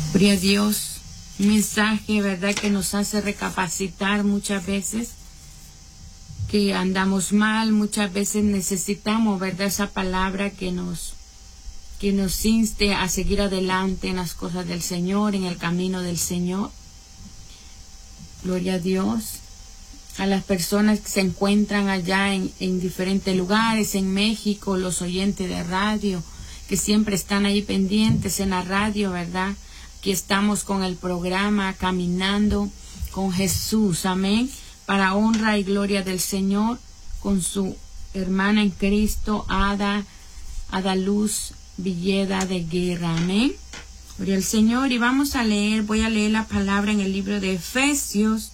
Gloria a Dios, un mensaje, ¿verdad?, que nos hace recapacitar muchas veces que andamos mal, muchas veces necesitamos, ¿verdad?, esa palabra que nos inste a seguir adelante en las cosas del Señor, en el camino del Señor. Gloria a Dios. A las personas que se encuentran allá en diferentes lugares, en México, los oyentes de radio, que siempre están ahí pendientes en la radio, ¿verdad? Aquí estamos con el programa Caminando con Jesús, amén, para honra y gloria del Señor, con su hermana en Cristo, Ada Luz Villeda de Guerra, amén. Gloria al Señor. Y voy a leer la palabra en el libro de Efesios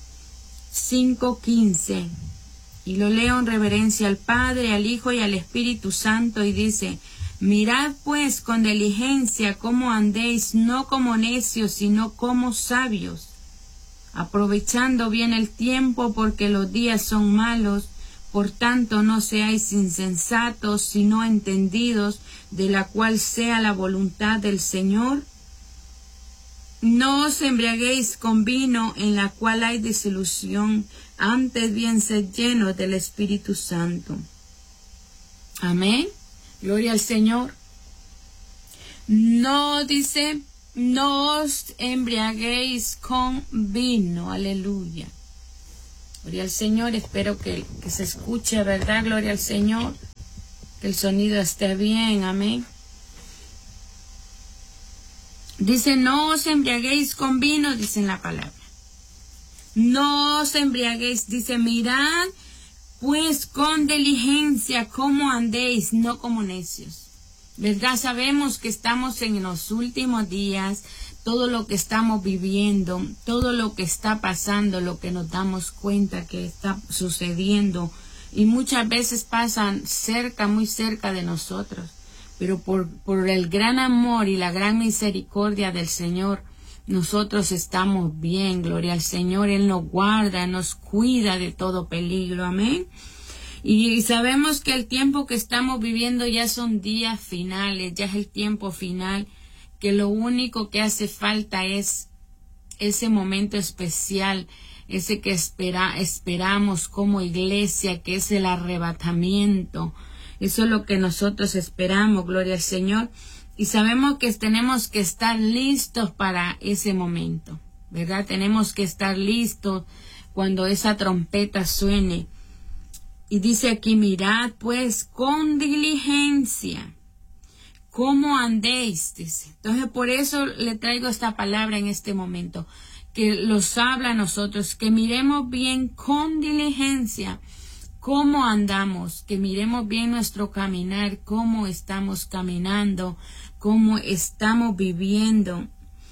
5:15, y lo leo en reverencia al Padre, al Hijo y al Espíritu Santo, y dice: mirad pues con diligencia cómo andéis, no como necios, sino como sabios, aprovechando bien el tiempo, porque los días son malos. Por tanto, no seáis insensatos, sino entendidos de la cual sea la voluntad del Señor. No os embriaguéis con vino, en la cual hay disolución, antes bien sed llenos del Espíritu Santo. Amén. Gloria al Señor. No dice, no os embriaguéis con vino. Aleluya. Gloria al Señor. Espero que se escuche, ¿verdad? Gloria al Señor. Que el sonido esté bien. Amén. Dice, no os embriaguéis con vino, dice en la palabra. No os embriaguéis, dice, mirad pues con diligencia cómo andéis, no como necios. ¿Verdad? Sabemos que estamos en los últimos días, todo lo que estamos viviendo, todo lo que está pasando, lo que nos damos cuenta que está sucediendo, y muchas veces pasan muy cerca de nosotros. Pero por el gran amor y la gran misericordia del Señor, nosotros estamos bien, gloria al Señor. Él nos guarda, nos cuida de todo peligro, amén. Y sabemos que el tiempo que estamos viviendo ya son días finales, ya es el tiempo final, que lo único que hace falta es ese momento especial, ese que esperamos como iglesia, que es el arrebatamiento. Eso es lo que nosotros esperamos, gloria al Señor. Y sabemos que tenemos que estar listos para ese momento, ¿verdad? Tenemos que estar listos cuando esa trompeta suene. Y dice aquí, mirad pues con diligencia cómo andéis, dice. Entonces por eso le traigo esta palabra en este momento, que los habla a nosotros, que miremos bien con diligencia cómo andamos, que miremos bien nuestro caminar, cómo estamos caminando, cómo estamos viviendo,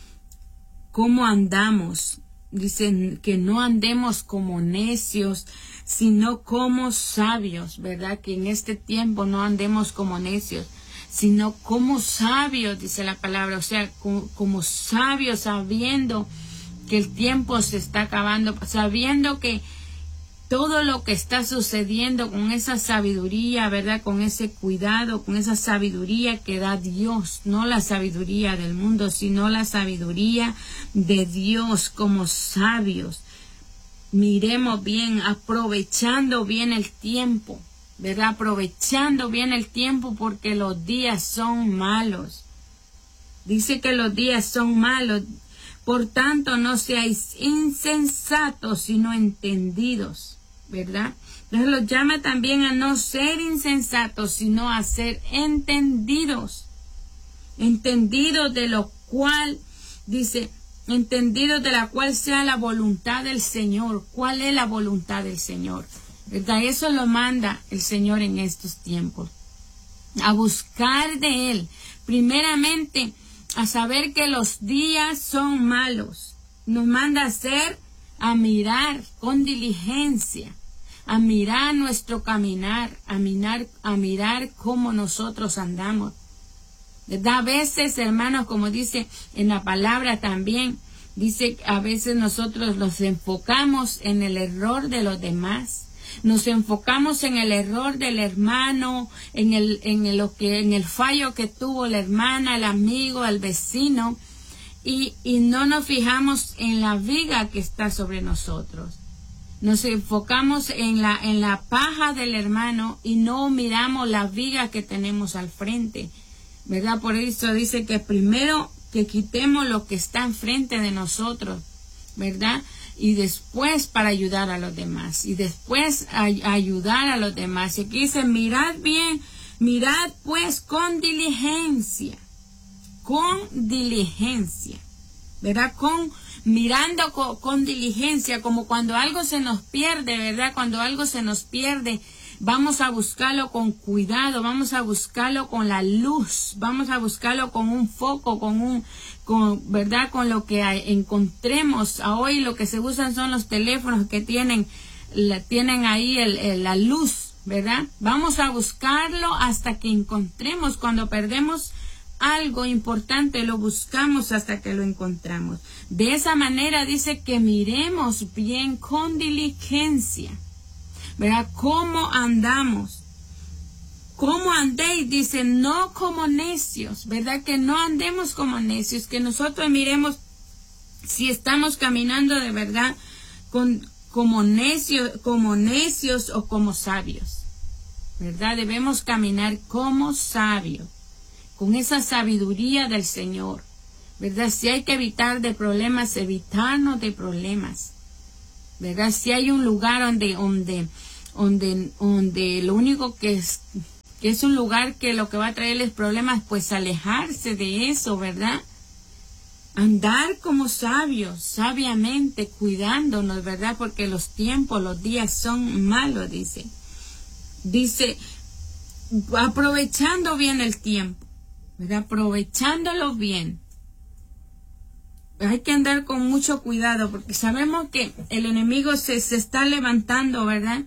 cómo andamos. Dicen que no andemos como necios, sino como sabios, ¿verdad? Que en este tiempo no andemos como necios, sino como sabios, dice la palabra. O sea, como sabios, sabiendo que el tiempo se está acabando, sabiendo que todo lo que está sucediendo, con esa sabiduría, ¿verdad? Con ese cuidado, con esa sabiduría que da Dios, no la sabiduría del mundo, sino la sabiduría de Dios, como sabios. Miremos bien, aprovechando bien el tiempo, ¿verdad? Aprovechando bien el tiempo, porque los días son malos. Dice que los días son malos. Por tanto, no seáis insensatos, sino entendidos, ¿verdad? Entonces los llama también a no ser insensatos, sino a ser entendidos. Entendidos de lo cual, dice, entendidos de la cual sea la voluntad del Señor. ¿Cuál es la voluntad del Señor? ¿Verdad? Eso lo manda el Señor en estos tiempos. A buscar de Él. Primeramente, a saber que los días son malos. Nos manda a mirar con diligencia, a mirar nuestro caminar, a mirar cómo nosotros andamos. ¿Verdad? A veces, hermanos, como dice en la palabra también, dice que a veces nosotros nos enfocamos en el error de los demás. Nos enfocamos en el error del hermano, en el fallo que tuvo la hermana, el amigo, el vecino, y no nos fijamos en la viga que está sobre nosotros. Nos enfocamos en la paja del hermano y no miramos la viga que tenemos al frente, ¿verdad? Por eso dice que primero que quitemos lo que está enfrente de nosotros, ¿verdad? Y después para ayudar a los demás, y después ayudar a los demás. Y aquí dice, mirad bien, mirad pues con diligencia, ¿verdad? Mirando con diligencia, como cuando algo se nos pierde, ¿verdad? Cuando algo se nos pierde, vamos a buscarlo con cuidado, vamos a buscarlo con la luz, vamos a buscarlo con un foco, ¿verdad? Con lo que encontremos. Hoy lo que se usan son los teléfonos que tienen ahí la luz, ¿verdad? Vamos a buscarlo hasta que encontremos. Cuando perdemos algo importante, lo buscamos hasta que lo encontramos. De esa manera dice que miremos bien con diligencia, ¿verdad? ¿Cómo andamos? ¿Cómo andéis? Dice, no como necios, ¿verdad? Que no andemos como necios, que nosotros miremos si estamos caminando de verdad como necios o como sabios, ¿verdad? Debemos caminar como sabios, con esa sabiduría del Señor, ¿verdad? Si hay que evitar de problemas, evitarnos de problemas, ¿verdad? Si hay un lugar donde lo único que es un lugar que lo que va a traerles problemas, pues alejarse de eso, ¿verdad? Andar como sabios, sabiamente, cuidándonos, ¿verdad? Porque los tiempos, los días son malos, dice. Dice, aprovechando bien el tiempo, ¿verdad? Aprovechándolo bien. Hay que andar con mucho cuidado porque sabemos que el enemigo se está levantando, ¿verdad?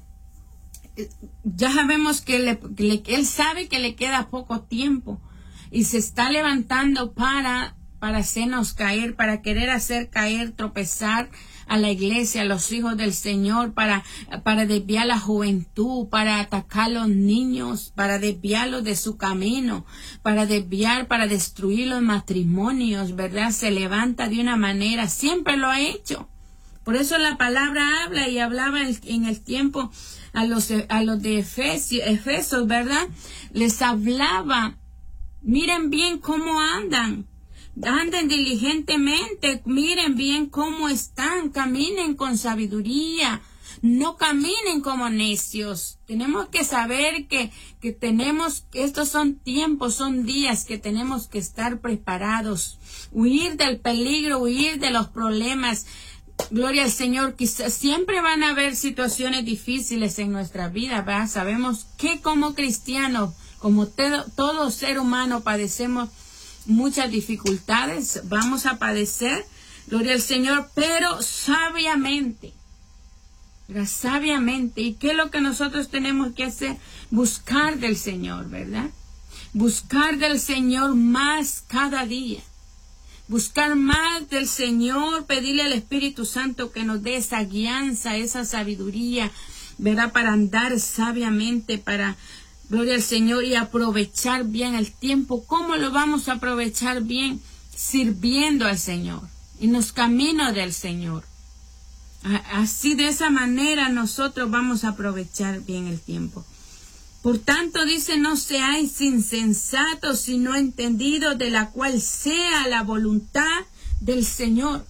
Ya sabemos que él sabe que le queda poco tiempo y se está levantando para hacernos caer, para querer hacer caer, tropezar a la iglesia, a los hijos del Señor, para desviar la juventud, para atacar a los niños, para desviarlos de su camino, para destruir los matrimonios, ¿verdad? Se levanta de una manera, siempre lo ha hecho. Por eso la palabra habla y hablaba en el tiempo a los de Efesos, ¿verdad? Les hablaba, miren bien cómo anden diligentemente, miren bien cómo están, caminen con sabiduría, no caminen como necios. Tenemos que saber que estos son tiempos, son días que tenemos que estar preparados, huir del peligro, huir de los problemas. Gloria al Señor, quizás siempre van a haber situaciones difíciles en nuestra vida, ¿verdad? Sabemos que como cristianos, como todo ser humano, padecemos muchas dificultades, vamos a padecer, gloria al Señor, pero sabiamente, ¿verdad? Sabiamente. ¿Y qué es lo que nosotros tenemos que hacer? Buscar del Señor, ¿verdad? Buscar del Señor más cada día. Buscar más del Señor, pedirle al Espíritu Santo que nos dé esa guianza, esa sabiduría, ¿verdad? Para andar sabiamente, gloria al Señor, y aprovechar bien el tiempo. ¿Cómo lo vamos a aprovechar bien? Sirviendo al Señor, en los caminos del Señor. Así, de esa manera, nosotros vamos a aprovechar bien el tiempo. Por tanto, dice, no seáis insensatos, sino entendidos de la cual sea la voluntad del Señor.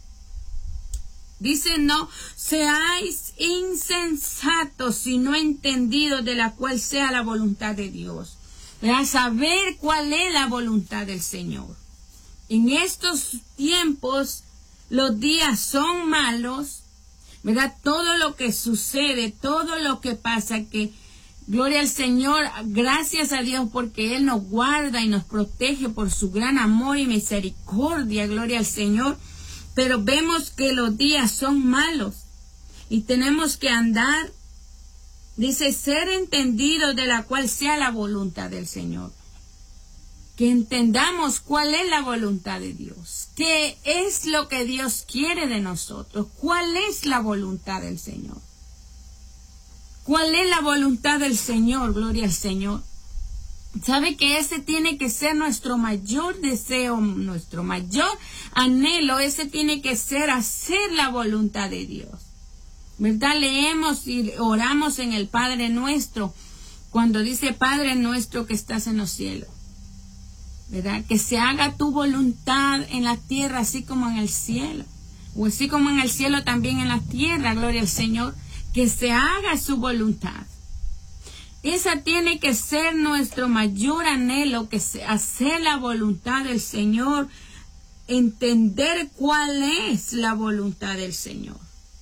Dice, no seáis insensatos, sino entendidos de la cual sea la voluntad de Dios. Para saber cuál es la voluntad del Señor. En estos tiempos, los días son malos, ¿verdad? Todo lo que sucede, todo lo que pasa, que gloria al Señor, gracias a Dios porque Él nos guarda y nos protege por su gran amor y misericordia, gloria al Señor. Pero vemos que los días son malos y tenemos que andar, dice, ser entendidos de la cual sea la voluntad del Señor. Que entendamos cuál es la voluntad de Dios, qué es lo que Dios quiere de nosotros, cuál es la voluntad del Señor. ¿Cuál es la voluntad del Señor? Gloria al Señor. Sabe que ese tiene que ser nuestro mayor deseo, nuestro mayor anhelo. Ese tiene que ser hacer la voluntad de Dios. ¿Verdad? Leemos y oramos en el Padre Nuestro, cuando dice Padre Nuestro que estás en los cielos. ¿Verdad? Que se haga tu voluntad en la tierra así como en el cielo. O así como en el cielo también en la tierra, gloria al Señor. Que se haga su voluntad. Esa tiene que ser nuestro mayor anhelo, que hacer la voluntad del Señor, entender cuál es la voluntad del Señor.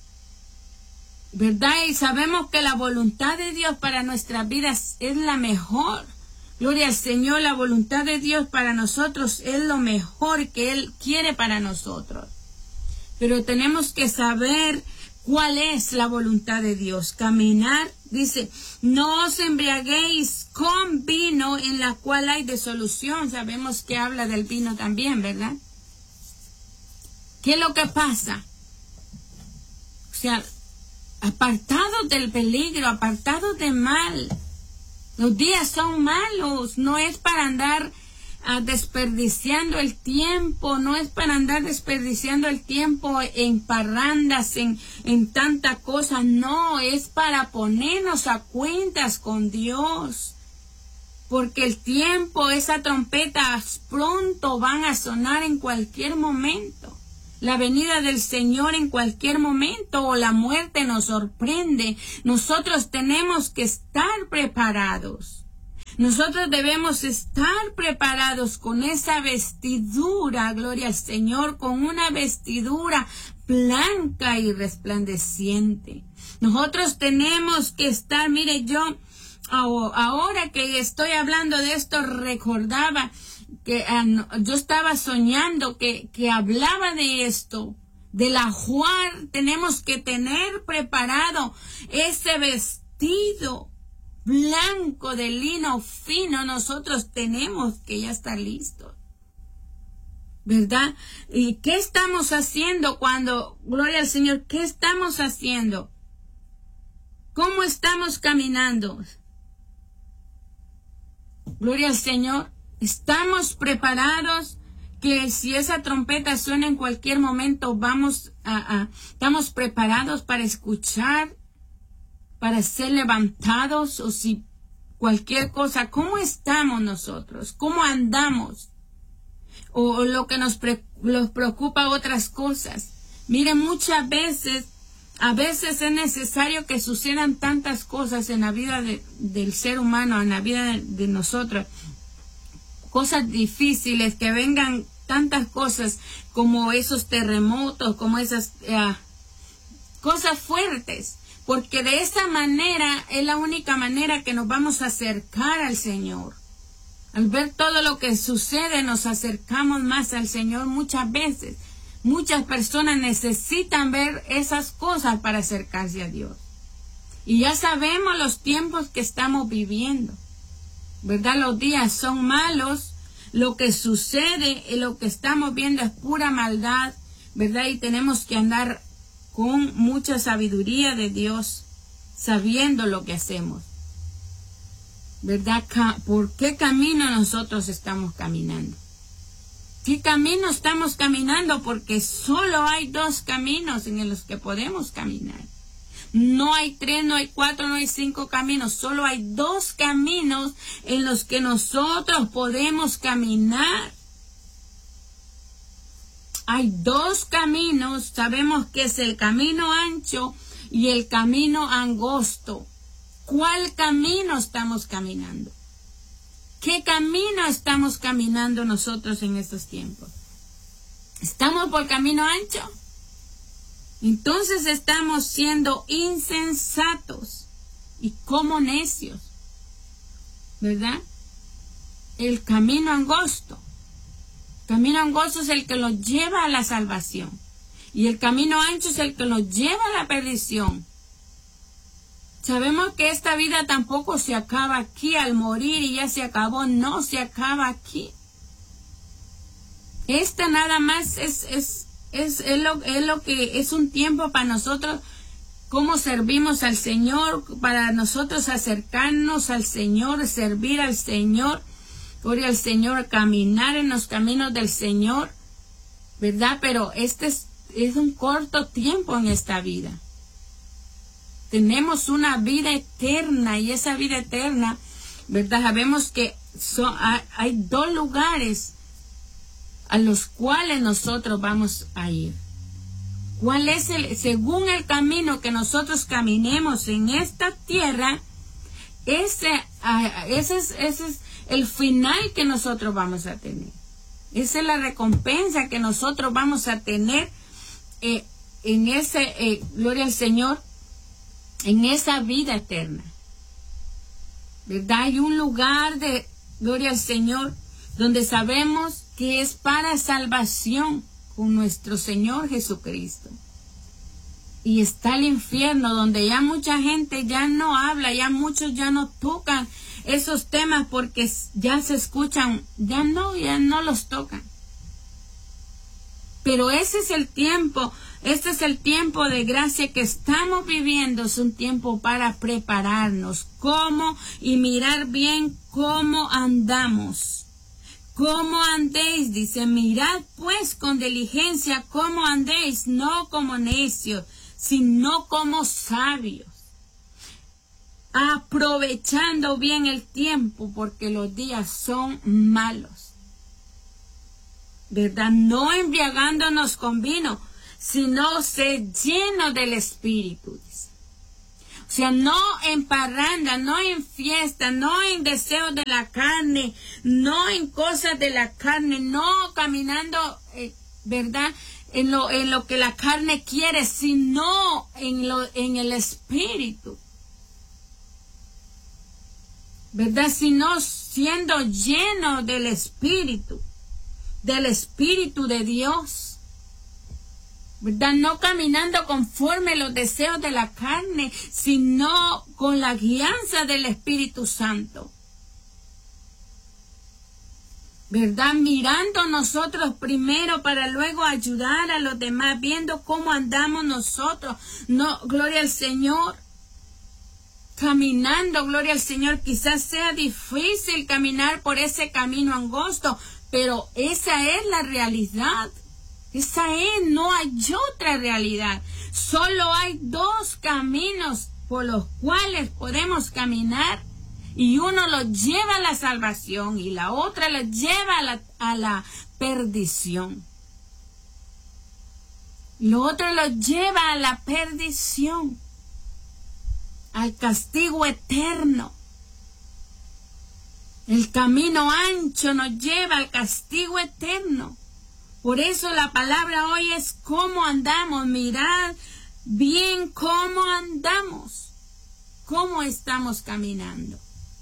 ¿Verdad? Y sabemos que la voluntad de Dios para nuestras vidas es la mejor. Gloria al Señor, la voluntad de Dios para nosotros es lo mejor que Él quiere para nosotros. Pero tenemos que saber cuál es la voluntad de Dios. Caminar, dice, no os embriaguéis con vino en la cual hay disolución. Sabemos que habla del vino también, ¿verdad? ¿Qué es lo que pasa? O sea, apartados del peligro, apartados de mal. Los días son malos, no es para andar desperdiciando el tiempo, no es para andar desperdiciando el tiempo en parrandas, en tanta cosa, no, es para ponernos a cuentas con Dios, porque el tiempo, esas trompetas pronto van a sonar en cualquier momento. La venida del Señor en cualquier momento, o la muerte nos sorprende. Nosotros tenemos que estar preparados. Nosotros debemos estar preparados con esa vestidura, gloria al Señor, con una vestidura blanca y resplandeciente. Nosotros tenemos que estar, mire, yo ahora que estoy hablando de esto, recordaba que yo estaba soñando que hablaba de esto, del ajuar. Tenemos que tener preparado ese vestido blanco de lino fino. Nosotros tenemos que ya estar listos, ¿verdad? ¿Y qué estamos haciendo cuando, gloria al Señor, qué estamos haciendo? ¿Cómo estamos caminando? Gloria al Señor. ¿Estamos preparados que si esa trompeta suena en cualquier momento, estamos preparados para escuchar, para ser levantados, o si cualquier cosa? ¿Cómo estamos nosotros? ¿Cómo andamos? O lo que nos preocupa otras cosas. Miren, muchas veces, a veces es necesario que sucedan tantas cosas en la vida del ser humano, en la vida de nosotros, cosas difíciles, que vengan tantas cosas como esos terremotos, como esas cosas fuertes, porque de esa manera es la única manera que nos vamos a acercar al Señor. Al ver todo lo que sucede, nos acercamos más al Señor. Muchas veces, muchas personas necesitan ver esas cosas para acercarse a Dios. Y ya sabemos los tiempos que estamos viviendo, ¿verdad? Los días son malos, lo que sucede y lo que estamos viendo es pura maldad, ¿verdad? Y tenemos que andar con mucha sabiduría de Dios, sabiendo lo que hacemos, ¿verdad? ¿Por qué camino nosotros estamos caminando? ¿Qué camino estamos caminando? Porque solo hay dos caminos en los que podemos caminar. No hay 3, no hay 4, no hay 5 caminos. Solo hay 2 caminos en los que nosotros podemos caminar. Hay 2 caminos. Sabemos que es el camino ancho y el camino angosto. ¿Cuál camino estamos caminando? ¿Qué camino estamos caminando nosotros en estos tiempos? ¿Estamos por camino ancho? Entonces estamos siendo insensatos y como necios, ¿verdad? El camino angosto. El camino angosto es el que nos lleva a la salvación. Y el camino ancho es el que nos lleva a la perdición. Sabemos que esta vida tampoco se acaba aquí al morir y ya se acabó. No se acaba aquí. Esta nada más es lo que es un tiempo para nosotros cómo servimos al Señor, para nosotros acercarnos al Señor, servir al Señor, gloria al Señor, caminar en los caminos del Señor, ¿verdad? Pero este es un corto tiempo en esta vida. Tenemos una vida eterna, y esa vida eterna, ¿verdad? Sabemos que hay dos lugares a los cuales nosotros vamos a ir. ¿Cuál es según el camino que nosotros caminemos en esta tierra? Ese es el final que nosotros vamos a tener. Esa es la recompensa que nosotros vamos a tener en ese, gloria al Señor, en esa vida eterna. ¿Verdad? Hay un lugar de, gloria al Señor, donde sabemos que es para salvación con nuestro Señor Jesucristo. Y está el infierno, donde ya mucha gente ya no habla, ya muchos ya no tocan esos temas porque ya se escuchan, ya no los tocan. Pero ese es el tiempo, este es el tiempo de gracia que estamos viviendo. Es un tiempo para prepararnos y mirar bien cómo andamos. ¿Cómo andéis? Dice, mirad pues con diligencia cómo andéis, no como necios, sino como sabios, aprovechando bien el tiempo, porque los días son malos. ¿Verdad? No embriagándonos con vino, sino ser llenos del Espíritu, dice. O sea, no en parranda, no en fiesta, no en deseos de la carne, no en cosas de la carne, no caminando, ¿verdad? En lo que la carne quiere, sino en el Espíritu. ¿Verdad? Sino siendo lleno del Espíritu de Dios. ¿Verdad? No caminando conforme los deseos de la carne, sino con la guianza del Espíritu Santo. ¿Verdad? Mirando nosotros primero para luego ayudar a los demás, viendo cómo andamos nosotros. No, gloria al Señor. Caminando, gloria al Señor. Quizás sea difícil caminar por ese camino angosto, pero esa es la realidad. Esa es, no hay otra realidad. Solo hay dos caminos por los cuales podemos caminar, y uno lo lleva a la salvación y la otra lo lleva a la perdición. Lo otro lo lleva a la perdición, al castigo eterno. El camino ancho nos lleva al castigo eterno. Por eso la palabra hoy es cómo andamos. Mirad bien cómo andamos. Cómo estamos caminando.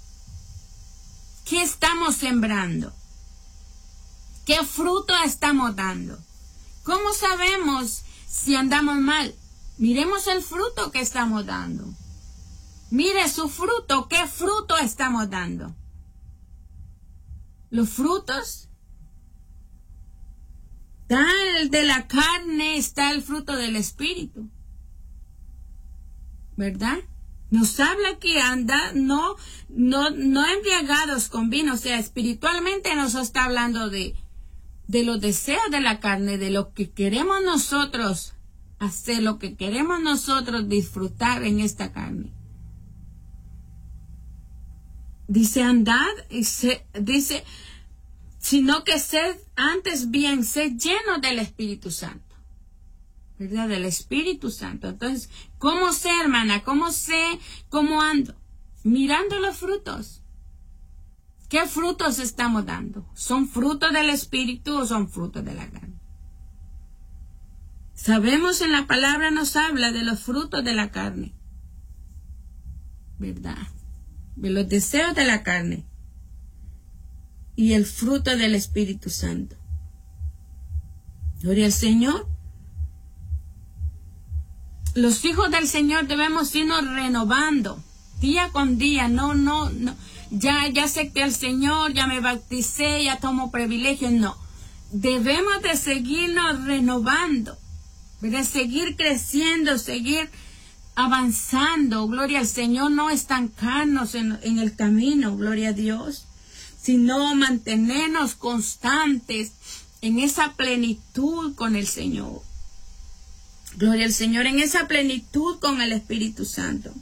¿Qué estamos sembrando? ¿Qué fruto estamos dando? ¿Cómo sabemos si andamos mal? Miremos el fruto que estamos dando. Mire su fruto. ¿Qué fruto estamos dando? Los frutos. Está el de la carne, está el fruto del Espíritu. ¿Verdad? Nos habla que anda, no embriagados con vino. O sea, espiritualmente nos está hablando de los deseos de la carne, de lo que queremos nosotros hacer, lo que queremos nosotros disfrutar en esta carne. Dice, andad, dice, sino que sed antes bien, sed llenos del Espíritu Santo. ¿Verdad? Del Espíritu Santo. Entonces, ¿cómo sé, hermana? ¿Cómo sé cómo ando? Mirando los frutos. ¿Qué frutos estamos dando? ¿Son frutos del Espíritu o son frutos de la carne? Sabemos, en la palabra nos habla de los frutos de la carne. ¿Verdad? De los deseos de la carne. Y el fruto del Espíritu Santo. Gloria al Señor. Los hijos del Señor debemos irnos renovando día con día. No. Ya acepté al Señor, ya me bauticé, ya tomo privilegios. No. Debemos de seguirnos renovando. ¿Verdad? Seguir creciendo, seguir avanzando, gloria al Señor, no estancarnos en el camino, gloria a Dios, sino mantenernos constantes en esa plenitud con el Señor. Gloria al Señor, en esa plenitud con el Espíritu Santo.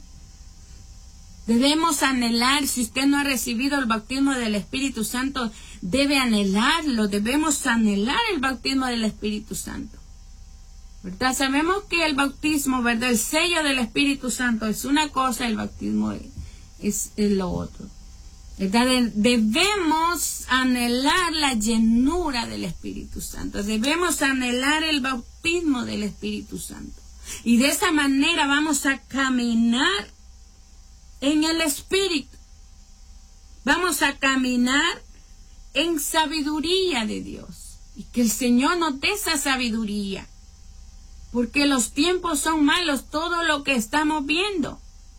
Debemos anhelar, si usted no ha recibido el bautismo del Espíritu Santo, debe anhelarlo, debemos anhelar el bautismo del Espíritu Santo. ¿Verdad? Sabemos que el bautismo, ¿verdad? El sello del Espíritu Santo es una cosa, el bautismo es lo otro. ¿Verdad? Debemos anhelar la llenura del Espíritu Santo. Debemos anhelar el bautismo del Espíritu Santo. Y de esa manera vamos a caminar en el Espíritu. Vamos a caminar en sabiduría de Dios. Y que el Señor nos dé esa sabiduría. Porque los tiempos son malos, todo lo que estamos viendo.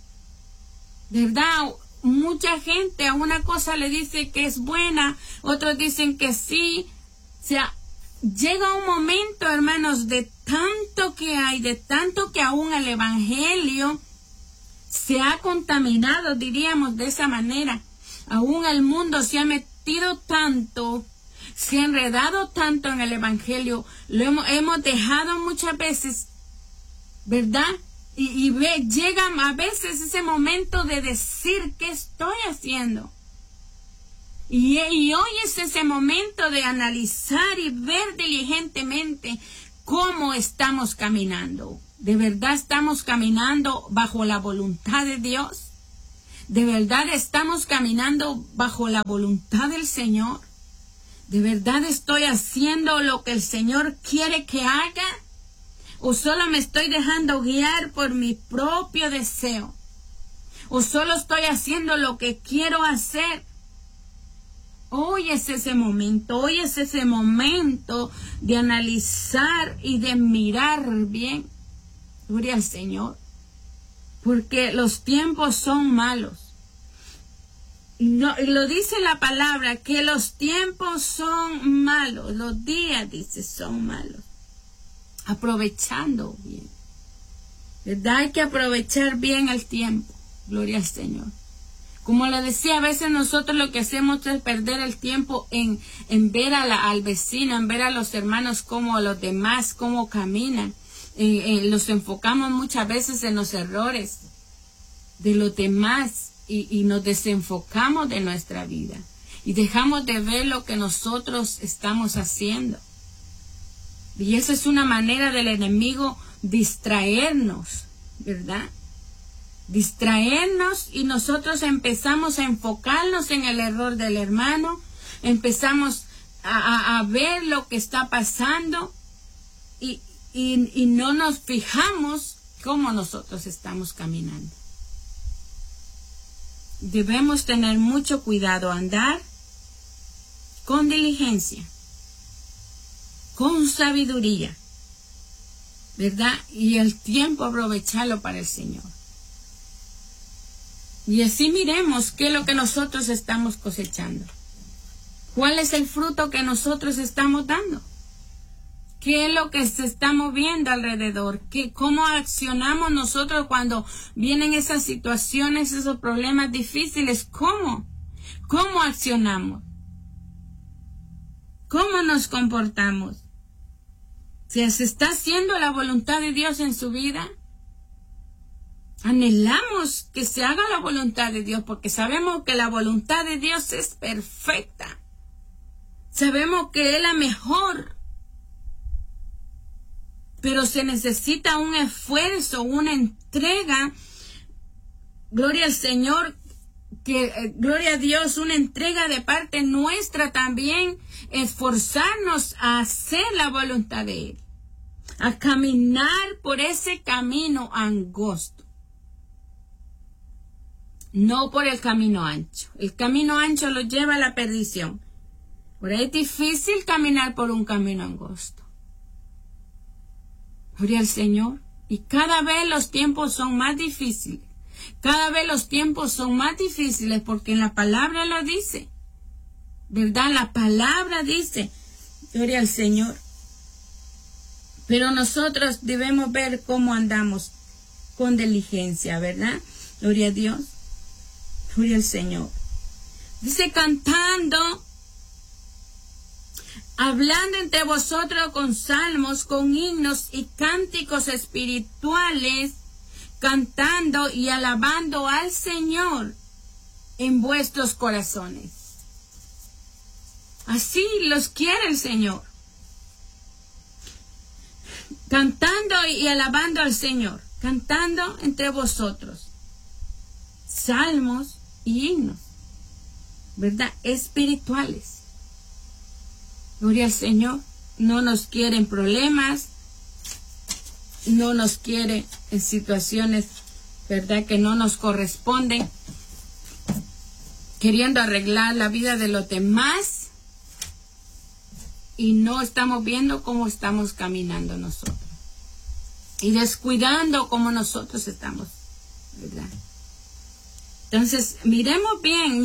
¿Verdad? Mucha gente a una cosa le dice que es buena, otros dicen que sí. O sea, llega un momento, hermanos, de tanto que hay, de tanto que aún el Evangelio se ha contaminado, diríamos de esa manera. Aún el mundo se ha metido tanto, se ha enredado tanto en el Evangelio, lo hemos dejado muchas veces, ¿verdad? Y llega a veces ese momento de decir, ¿qué estoy haciendo? Y hoy es ese momento de analizar y ver diligentemente cómo estamos caminando. ¿De verdad estamos caminando bajo la voluntad de Dios? ¿De verdad estamos caminando bajo la voluntad del Señor? ¿De verdad estoy haciendo lo que el Señor quiere que haga? ¿O solo me estoy dejando guiar por mi propio deseo? ¿O solo estoy haciendo lo que quiero hacer? Hoy es ese momento de analizar y de mirar bien. Gloria al Señor. Porque los tiempos son malos. No, lo dice la palabra, que los tiempos son malos, los días, dice, son malos. Aprovechando bien. ¿Verdad? Hay que aprovechar bien el tiempo. Gloria al Señor. Como le decía, a veces nosotros lo que hacemos es perder el tiempo en ver al vecino, en ver a los hermanos como los demás, cómo caminan. Los enfocamos muchas veces en los errores de los demás. Y nos desenfocamos de nuestra vida y dejamos de ver lo que nosotros estamos haciendo. Y esa es una manera del enemigo distraernos, ¿verdad? Distraernos, y nosotros empezamos a enfocarnos en el error del hermano, empezamos a ver lo que está pasando y no nos fijamos cómo nosotros estamos caminando. Debemos tener mucho cuidado, andar con diligencia, con sabiduría, ¿verdad? Y el tiempo aprovecharlo para el Señor. Y así miremos qué es lo que nosotros estamos cosechando. ¿Cuál es el fruto que nosotros estamos dando? ¿Qué es lo que se está moviendo alrededor? ¿Cómo accionamos nosotros cuando vienen esas situaciones, esos problemas difíciles? ¿Cómo accionamos? ¿Cómo nos comportamos? ¿Se está haciendo la voluntad de Dios en su vida? Anhelamos que se haga la voluntad de Dios, porque sabemos que la voluntad de Dios es perfecta. Sabemos que es la mejor. Pero se necesita un esfuerzo, una entrega. Gloria al Señor, gloria a Dios, una entrega de parte nuestra también, esforzarnos a hacer la voluntad de Él, a caminar por ese camino angosto, no por el camino ancho. El camino ancho lo lleva a la perdición. Ahora es difícil caminar por un camino angosto. Gloria al Señor. Y cada vez los tiempos son más difíciles. Cada vez los tiempos son más difíciles, porque en la palabra lo dice. ¿Verdad? La palabra dice. Gloria al Señor. Pero nosotros debemos ver cómo andamos con diligencia, ¿verdad? Gloria a Dios. Gloria al Señor. Dice, cantando, hablando entre vosotros con salmos, con himnos y cánticos espirituales, cantando y alabando al Señor en vuestros corazones. Así los quiere el Señor. Cantando y alabando al Señor, cantando entre vosotros salmos y himnos, ¿verdad? Espirituales. Gloria al Señor. No nos quieren problemas, no nos quiere en situaciones, ¿verdad?, que no nos corresponden, queriendo arreglar la vida de los demás, y no estamos viendo cómo estamos caminando nosotros, y descuidando cómo nosotros estamos, ¿verdad? Entonces, miremos bien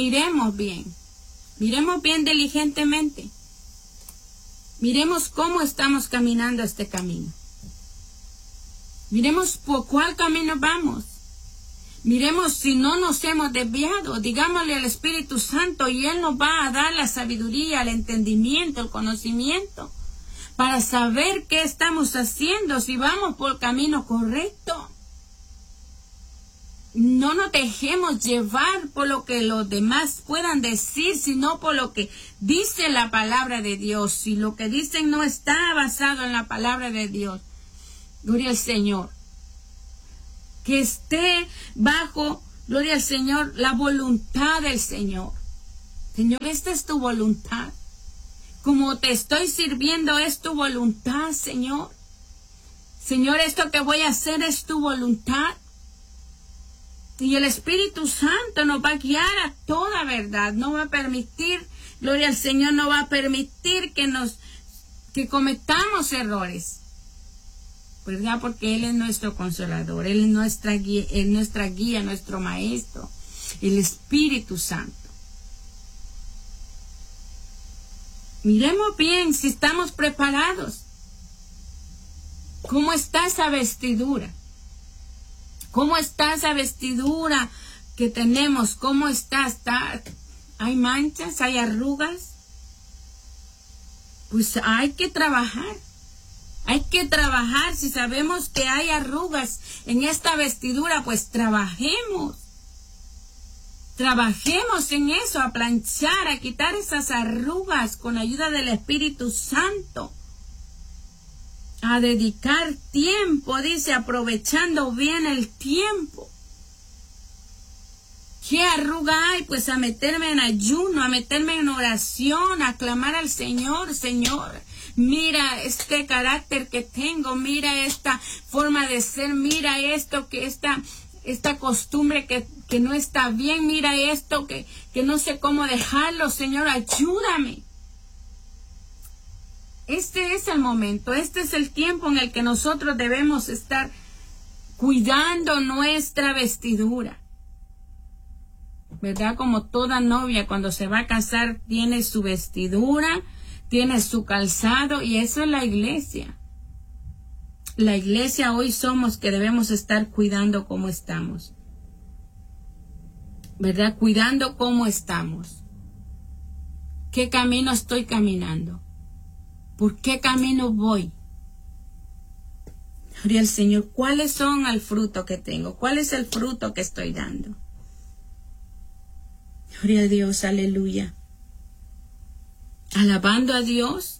diligentemente. Miremos cómo estamos caminando este camino. Miremos por cuál camino vamos. Miremos si no nos hemos desviado. Digámosle al Espíritu Santo y Él nos va a dar la sabiduría, el entendimiento, el conocimiento para saber qué estamos haciendo, si vamos por el camino correcto. No nos dejemos llevar por lo que los demás puedan decir, sino por lo que dice la palabra de Dios. Si lo que dicen no está basado en la palabra de Dios, gloria al Señor, que esté bajo, gloria al Señor, la voluntad del Señor. Señor, esta es tu voluntad. Como te estoy sirviendo es tu voluntad, Señor. Señor, esto que voy a hacer es tu voluntad. Y el Espíritu Santo nos va a guiar a toda verdad. No va a permitir, gloria al Señor, no va a permitir que cometamos errores, ¿verdad? Porque Él es nuestro consolador, Él es nuestra guía, nuestro maestro, el Espíritu Santo. Miremos bien si estamos preparados. ¿Cómo está esa vestidura? ¿Cómo está esa vestidura que tenemos? ¿Cómo está? ¿Hay manchas? ¿Hay arrugas? Pues hay que trabajar. Hay que trabajar. Si sabemos que hay arrugas en esta vestidura, pues trabajemos. Trabajemos en eso, a planchar, a quitar esas arrugas con ayuda del Espíritu Santo. A dedicar tiempo, dice, aprovechando bien el tiempo. ¿Qué arruga hay? Pues a meterme en ayuno, a meterme en oración, a clamar al Señor. Señor, mira este carácter que tengo, mira esta forma de ser, mira esto, que esta costumbre que no está bien, mira esto que no sé cómo dejarlo. Señor, ayúdame. Este es el momento, este es el tiempo en el que nosotros debemos estar cuidando nuestra vestidura, ¿verdad? Como toda novia cuando se va a casar tiene su vestidura, tiene su calzado, y eso es la iglesia. La iglesia hoy somos que debemos estar cuidando cómo estamos, ¿verdad? Cuidando cómo estamos. ¿Qué camino estoy caminando? ¿Por qué camino voy? Gloria al Señor. ¿Cuáles son el fruto que tengo? ¿Cuál es el fruto que estoy dando? Gloria a Dios, aleluya. Alabando a Dios.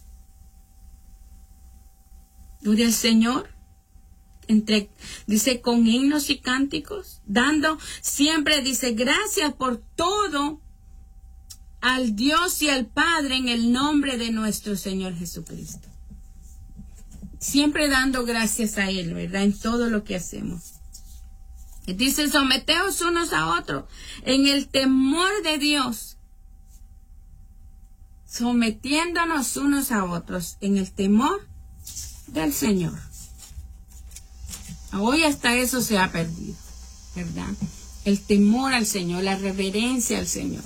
Gloria al Señor. Dice, con himnos y cánticos. Dando siempre, dice, gracias por todo al Dios y al Padre en el nombre de nuestro Señor Jesucristo. Siempre dando gracias a Él, ¿verdad? En todo lo que hacemos. Dice, someteos unos a otros en el temor de Dios. Sometiéndonos unos a otros en el temor del Señor. Hoy hasta eso se ha perdido, ¿verdad? El temor al Señor, la reverencia al Señor.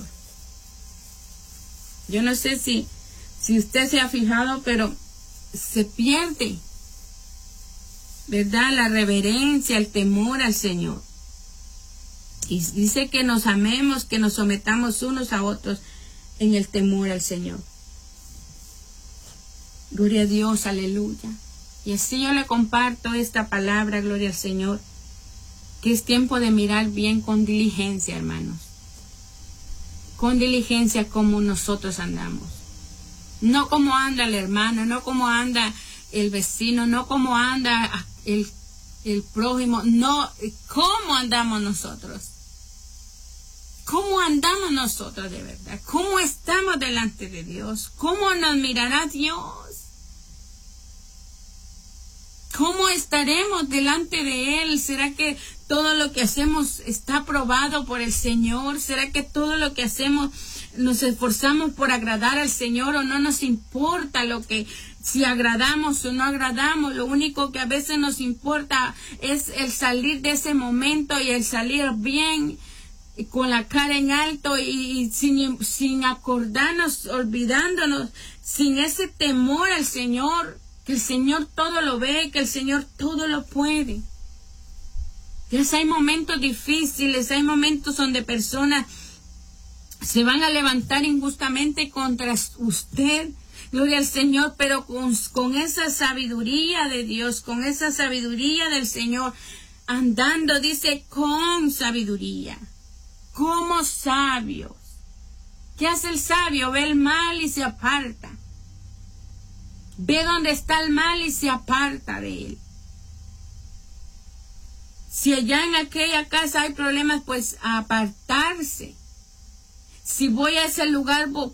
Yo no sé si usted se ha fijado, pero se pierde ¿verdad? La reverencia, el temor al Señor. Y dice que nos amemos, que nos sometamos unos a otros en el temor al Señor. Gloria a Dios, aleluya. Y así yo le comparto esta palabra, gloria al Señor, que es tiempo de mirar bien con diligencia, hermanos. Con diligencia como nosotros andamos. No como anda el hermano, no como anda el vecino, no como anda el prójimo, no, cómo andamos nosotros. ¿Cómo andamos nosotros de verdad? ¿Cómo estamos delante de Dios? ¿Cómo nos mirará Dios? ¿Cómo estaremos delante de Él? ¿Será que todo lo que hacemos está aprobado por el Señor? ¿Será que todo lo que hacemos nos esforzamos por agradar al Señor o no nos importa si agradamos o no agradamos? Lo único que a veces nos importa es el salir de ese momento y el salir bien, con la cara en alto y sin acordarnos, olvidándonos, sin ese temor al Señor, que el Señor todo lo ve, que el Señor todo lo puede. Hay momentos difíciles, hay momentos donde personas se van a levantar injustamente contra usted, gloria al Señor, pero con esa sabiduría de Dios, con esa sabiduría del Señor, andando, dice, con sabiduría. Como sabios. ¿Qué hace el sabio? Ve el mal y se aparta. Ve dónde está el mal y se aparta de él. Si allá en aquella casa hay problemas, pues a apartarse. Si voy a ese lugar